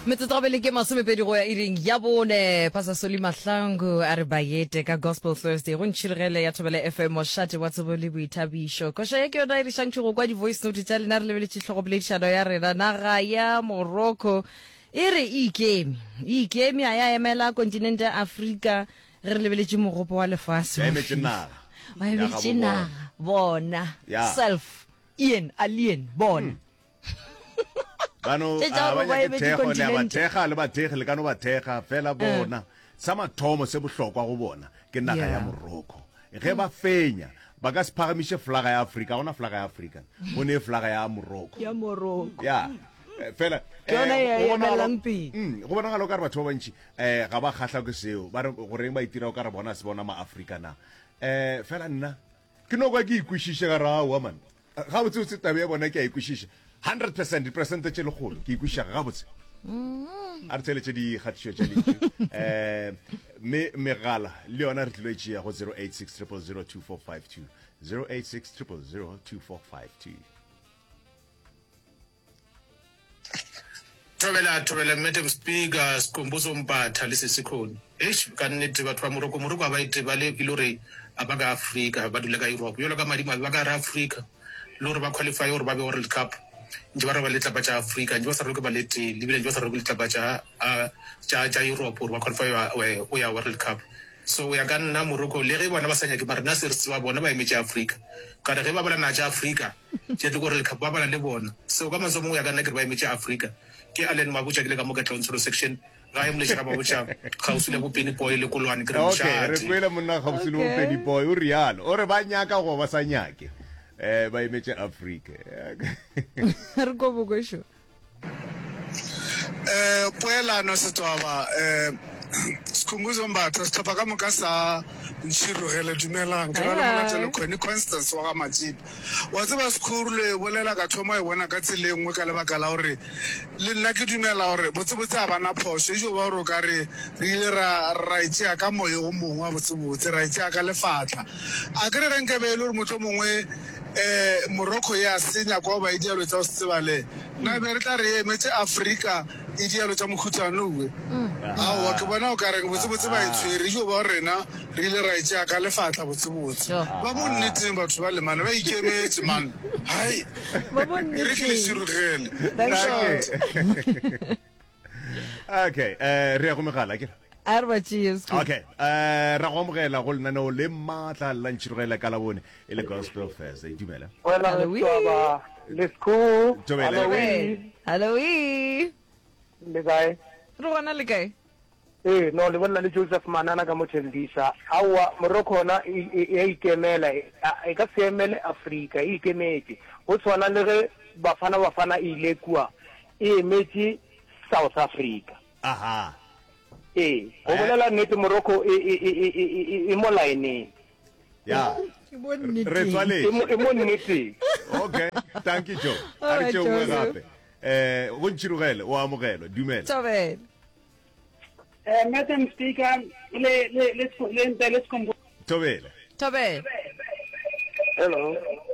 Metsotabele ke masomepedi go ya iring ya bone Pastor Soli Mahlangu a re bayete ka Gospel Thursday go ntshirele ya Thobela FM mo shate wa tsebole boithabisho kosha ye ke yona iri shantšho kwa di voice note tsa lena re lebeletse tlhogoboledišano ya rena naga ya Morocco ire ikemi ya emela kontinente ya Afrika re lebeletse mogopo wa lefase wa emetše naga bona self Ian alien bona Bano abathega le bathegi le kano bathega fela bona sa mathomo se bohlokwa go bona ke naga ya Morocco ge ba fenya ba ka se phagamishe flaga ya Afrika ona flaga ya Afrika go ne flaga ya Morocco ya fela go bona ga lo ka re batho ba bantši ga ba kgahla ke seo ba re go reng ba itira ka re bona se bona ma Afrika na fela nna ke no kwa ke ikwishishe ka rawa man ga botse se tabe ya bona ke a ikwishisha 100% percentage le kholo ke ikwisha ga botse a re tseletse di khatsho tse le megala le yona re tlile tšea go 0860002452 0860002452 Thobela Madam Speaker Sikhumbuzo Mphatha lesisikhona ka nnete batho ba Morocco ba iteba le ilore abaga Africa ba dula ka Europe yola ka madimo ba ka Africa lore ba qualify or ba be World Cup nje ba re ba letla ba tsa Africa nje ba sa re ke ba lete libile nje ba sa re ke letla ba tsa Europe or ba qualify o ya World Cup so ya ka nna Morocco le ge bona ba sanya ke marina serisi wa bona ba emetse Africa ka re ge ba bala na tsa Africa je tlo World Cup ba bala le bona so ka matso mo ya ka nna ke ba emetse Africa ke Allen Mabotja ke le ka mo ka Tlhonsolo section ga e mole ba botsa ga o sile go Penny Boy le kolwane ke re mshati okay re kwela monna ga o sile go Penny Boy o rialo o re ba nyaka go ba sa nyake ba imetse Africa re go bogosho poelano setwaba Sikhumbuzo Mphatha sithapha ka moka sa ntshirogele dumelang ke rala mona tele khone Constance wa ga Matšipa wa tseba Sikhurule bolela ka thoma e bona ka tselengwe ka lebaka la hore le nna ke dumela hore botsebotse a bana phosho jo ba ro ka re ile ra itšea ka moyo o mongwe wa botsebotse ra itšea ka lefatla a ke re renke be le motho mongwe Morocco ya senya kwa ba idealo tsa se tsebale na be re tla re emetse Africa idealo tsa mokhutsano we wa ke bona o ka re botsebotse ba itshwere jo ba rena re ile ra itšea ka lefatla botsebotse ba mo nnetseng batho ba le mana ba ikemetse man hai ba mo re ke le sirugele okay re ya go megala ke okay ra go mogela go lena no le matla la ntshirogela ka la bone e le Gospel Thursday dumela wela let's hello le gae re gona le kae no le bona le Joseph Manana ka mothendisa awa Morocco na e ikemela e ka semele Africa e ikemetse go tswana le ge bafana ile kwa e emetse South Africa aha go bolela nnete Morocco e mo line ya re tswale e mo nnete okay thank you Joe a re tšeo gape go ntshirogele o amogelo dumela Thobela Madam Speaker let's come Thobela hello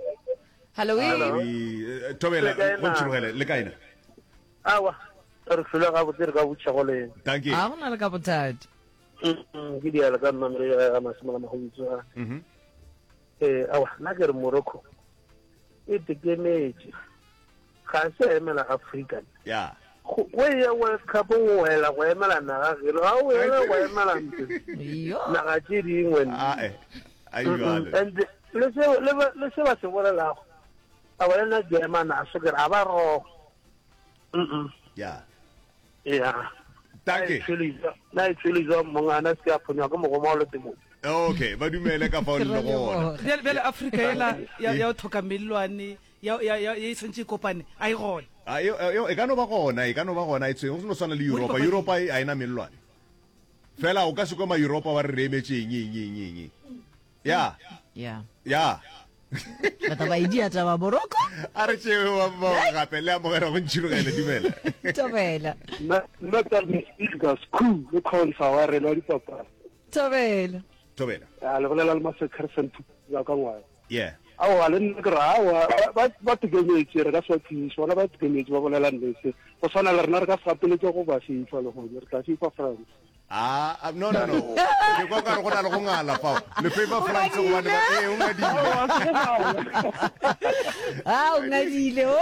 Thobela go ntshirogele le kaina awa re hlola ga botse re ka botša go le thank you a gona le ka bothati ke diala ka mmamere ga masimo la mahomotso awa nna ke re Morocco e tekemetse ga se emela Africa ya go ya World Cup go wela go emela naga gelo ga o ela go emela ntse naga tše dingwe and le se ba se bolelago a bolena German a se kere a ba rogo ya thank you na itshweliza mongana se a phonywa ka mogo maolo temo okay ba dumele ka fa o le gona bele Africa ela ya thoka mellwane ya sentse kopane a e gona yo e ka no ba gona e tseng go no swana le Europe a ina mellwane fela o ka se kwa ma Europe ba re emetse eng ya bata ba idia taba Morocco a re tšeo ba gape le amogela go ntshirogele dumela Thobela nna ka speaker school le khonsa wa rena di papa Thobela Thobela le bolela le masekre sentu ya ka ngwa yeah aowa le nna ke re aowa ba tekanyetse re ka se thuse bona ba tekanyetse ba bolela nnese go tshwana le rena re ka se gapeletse go ba fifa le gone re tla fifa france no ke kwa ka re go na le go ngala fao le favor france go bane o ngadile o ngadile o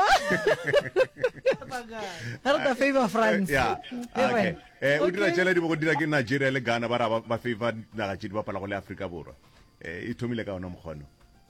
ha re ta favor france okay o dira tshela di bo go dira ke Nigeria le Ghana ba ra ba favor naga tshedi ba pala go le Africa borwa e thomile ka ona moghono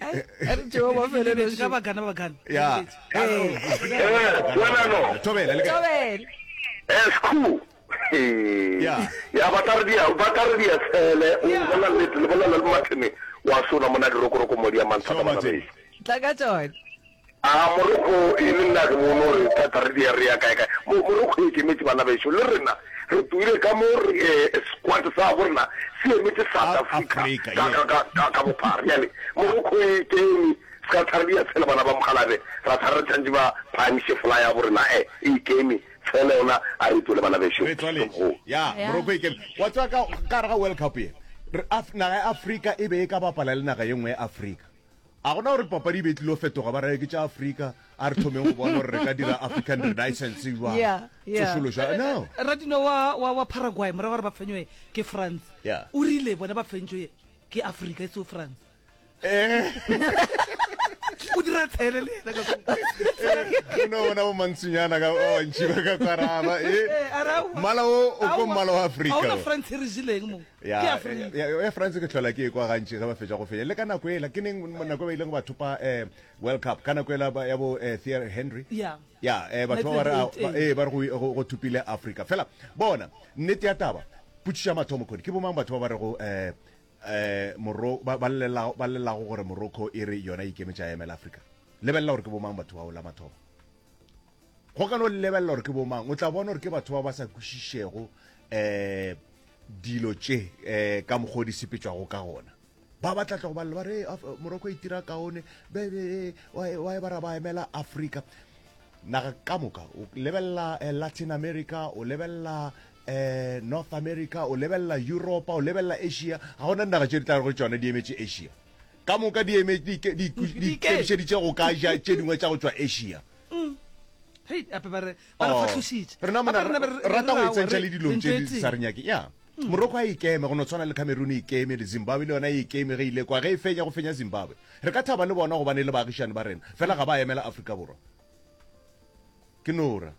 ya batardia sele bona le mathini wa sona mona di roko mo dia mantsa ba be taka tsone moroko e nna ke mo no tatardia ria kae moroko ke metse bana be le rena re tuile ka mo squad sa borna se metse South Africa ka bo par yani moroko ke ni ska tardia sele bana ba mkhalabe ra thara tsanji ba phanishe flyer borna e kemi tsele ona a re tole bana be sho moroko e kemi wa tswa ka ra World Cup ye naga Africa e be ka bapala le naga yengwe Africa a gona gore papadi be tlilo fetoga ba re ke tša Africa a re thomeng go bona gore re ka dira African Renaissance ba tsošološa no Radino wa Paraguay mora gore ba fenywe ke France o rile bona ba fenywe ke Africa so France o dira tsele le no bona mo mantsinyana ka ntši ba ka karaba mala o ko mala wa Africa ona France re jileng mo ya France ke tlhola ke kwa gantši ga ba fetša go fenya le ka nako ela ke neng nako ba ileng ba thupa World Cup ka nako ela ya bo Thierry Henry batho ba re go thupile Africa fela bona nnete ya taba putšiša mathomo kgodi ke bomang batho ba re go ba llelago gore Morocco e re yona ikemetša ya emela Africa lebelela gore ke bomang batho ba o la mathomo go ka no lebelela gore ke bomang o tla bona gore ke batho ba ba sa kwešišego dilo tše ka mogodi sepetšwago ka gona ba batla tla go ba le ba re Morocco e tira kaone wa ba ra ba emela Africa naga ka moka o lebelela Latin America o lebelela North America o lebelela Europe o lebelela Asia ga gona naga tše di tla go tšona di emetše Asia ka moka di kemišeditše go ka ja tše dingwe tša go tšwa Asia rena mona rata go etsentšha le dilong tše di sa re nyake Morocco a ikeme go no tshwana le Cameroon e ikeme le Zimbabwe le yona e ikeme ge ile kwa ge e fenya go fenya Zimbabwe re ka thaba le bona go bane le baagišane ba rena fela ga ba emela Afrika borwa ke nora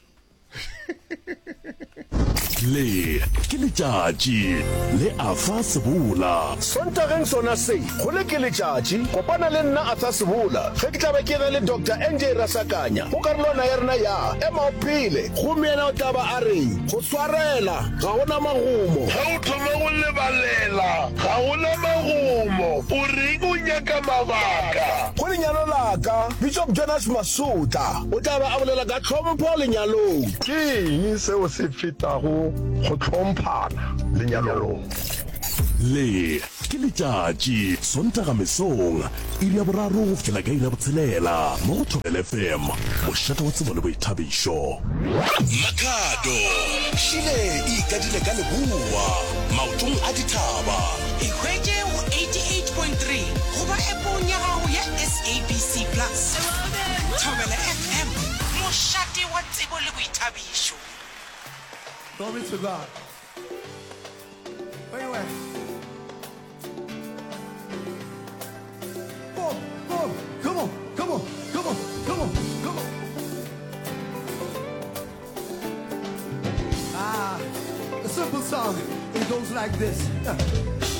le ke letšatši le afa sebola sontageng sona se go le ke letšatši kopana le nna afa sebola ge ke tlabe ke le Dr. NJ Rasakanya go karolwana ya rena ya ema o phele gomeena o taba a reng go swarela ga gona magumo ga o thoma go lebalela ga gona magumo o reng o nyaka mabaka go lenyalo laka Bishop Jonas Masuta o taba a bolela ka tlhompho lenyalong ke eng seo se fetago go tlhomphana lenyalong le ke letšatši sontaga mesong iri ya boraro go fela ka iri ya botshelela mo go Thobela FM mošate wa tsebo le boithabišo Makhado šile e ikadile ka leboa maotong a dithaba ikhwetše go 88.3 goba epong ya gago ya SABC Plus Thobela FM mošate wa tsebo le boithabišo. Glory to God. Anyway. Come on. A simple song. It goes like this.